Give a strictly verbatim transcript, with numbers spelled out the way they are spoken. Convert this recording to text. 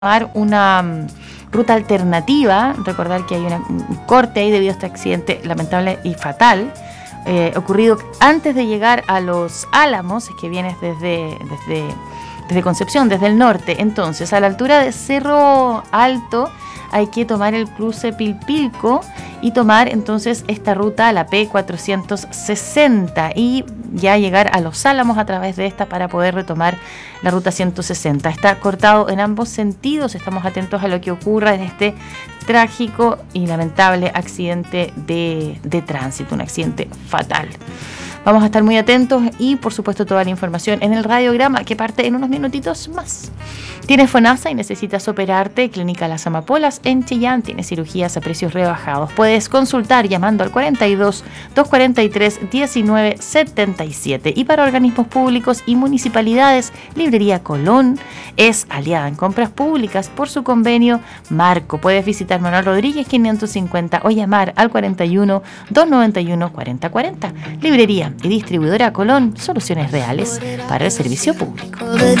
tomar una um, ruta alternativa. Recordar que hay una, un corte ahí debido a este accidente lamentable y fatal eh, ocurrido antes de llegar a Los Álamos, que vienes desde, desde, desde Concepción, desde el norte. Entonces, a la altura de Cerro Alto hay que tomar el cruce Pilpilco y tomar entonces esta ruta a la P cuatrocientos sesenta y ya llegar a Los Álamos a través de esta para poder retomar la ruta ciento sesenta. Está cortado en ambos sentidos, estamos atentos a lo que ocurra en este trágico y lamentable accidente de, de tránsito, un accidente fatal. Vamos a estar muy atentos y, por supuesto, toda la información en el radiograma que parte en unos minutitos más. ¿Tienes FONASA y necesitas operarte? Clínica Las Amapolas en Chillán tiene cirugías a precios rebajados. Puedes consultar llamando al cuarenta y dos, doscientos cuarenta y tres, diecinueve setenta y siete. Y para organismos públicos y municipalidades, Librería Colón es aliada en compras públicas por su convenio Marco. Puedes visitar Manuel Rodríguez quinientos cincuenta o llamar al cuarenta y uno, doscientos noventa y uno, cuarenta cuarenta. Librería y distribuidora Colón, soluciones reales para el servicio público.